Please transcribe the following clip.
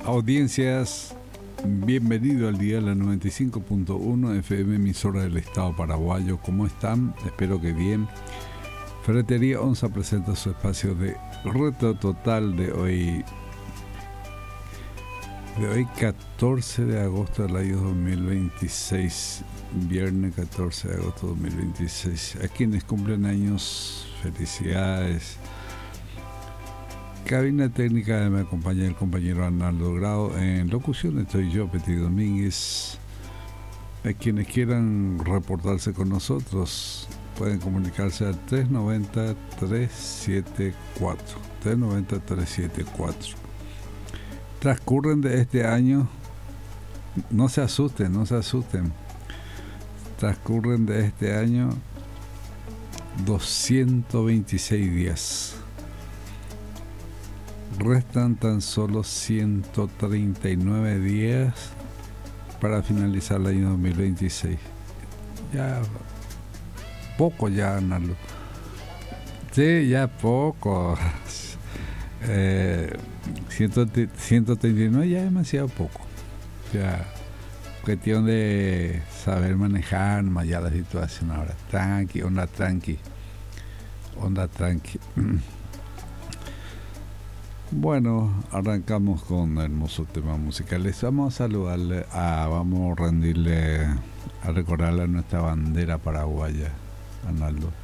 Audiencias, bienvenido al día de la 95.1 FM, emisora del Estado paraguayo. ¿Cómo están? Espero que bien. Ferretería Onza presenta su espacio de reto total de hoy 14 de agosto del año 2026, viernes 14 de agosto de 2026. A quienes cumplen años, felicidades. Cabina técnica me acompaña el compañero Arnaldo Grau. En locución estoy yo, Petit Domínguez. A quienes quieran reportarse con nosotros pueden comunicarse al 390-374. 390-374. Transcurren de este año, no se asusten. Transcurren de este año 226 días. Restan tan solo 139 días para finalizar el año 2026. Ya poco ya, Arnaldo. Sí, ya poco. 139 ya es demasiado poco. Ya, cuestión de saber manejar más ya la situación ahora. Onda tranqui. Bueno, arrancamos con hermosos temas musicales. Vamos a saludarle, vamos a rendirle, a recordarle a nuestra bandera paraguaya, Arnaldo.